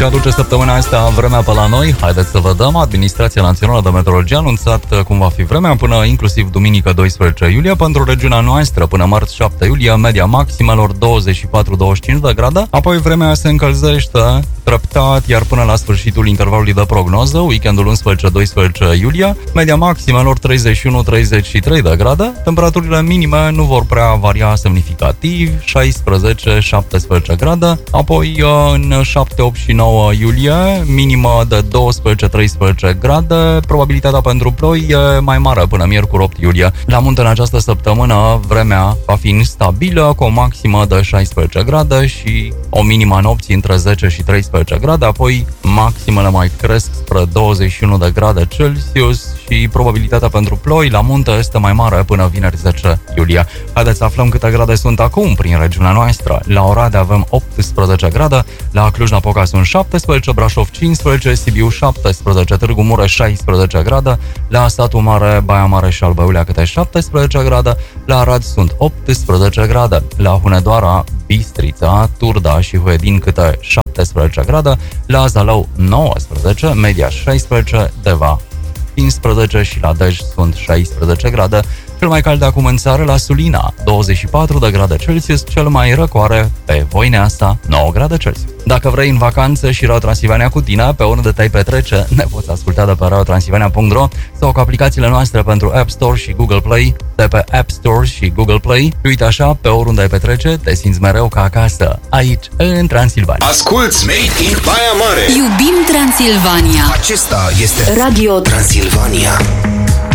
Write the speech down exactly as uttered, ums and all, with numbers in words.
ce aduce săptămâna asta vremea pe la noi. Haideți să vedem. Administrația Națională de Meteorologie a anunțat cum va fi vremea până inclusiv duminică doisprezece iulie pentru regiunea noastră. Până marți șapte iulie, media maximelor douăzeci și patru douăzeci și cinci de grade. Apoi vremea se încălzește treptat, iar până la sfârșitul intervalului de prognoză, weekendul unsprezece doisprezece iulie, media maximelor treizeci și unu treizeci și trei de grade. Temperaturile minime nu vor prea varia semnificativ, șaisprezece șaptesprezece grade. Apoi în șapte, opt și nouă iulie, minimă de douăsprezece treisprezece grade. Probabilitatea pentru ploi e mai mare până miercuri opt iulie. La munte în această săptămână vremea va fi instabilă, cu o maximă de șaisprezece grade și o minimă nopții între zece și treisprezece grade. Apoi maximele mai cresc spre douăzeci și unu de grade Celsius și probabilitatea pentru ploi la munte este mai mare până vineri zece iulie. Haideți să aflăm câte grade sunt acum prin regiunea noastră. La Oradea avem optsprezece grade, la Cluj-Napoca sunt șaptesprezece, Brașov cincisprezece, Sibiu șaptesprezece, Târgu Mureș șaisprezece grade, la Satul Mare, Baia Mare și Alba Iulia câte șaptesprezece grade, la Arad sunt optsprezece grade, la Hunedoara, Bistrița, Turda și Huedin câte șaptesprezece grade, la Zalău nouăsprezece, Media șaisprezece, Deva cincisprezece și la Dej sunt șaisprezece grade. Cel mai cald de acum în țară la Sulina, douăzeci și patru de grade Celsius, cel mai răcoare pe Voineasa, nouă grade Celsius. Dacă vrei în vacanță și Radio Transilvania cu tine, pe oriunde te-ai petrece, ne poți asculta de pe radio transilvania punct ro sau cu aplicațiile noastre pentru App Store și Google Play, de pe App Store și Google Play. Și uite așa, pe oriunde ai petrece, te simți mereu ca acasă, aici, în Transilvania. Asculți Made in Baia Mare. Iubim Transilvania. Acesta este Radio Transilvania.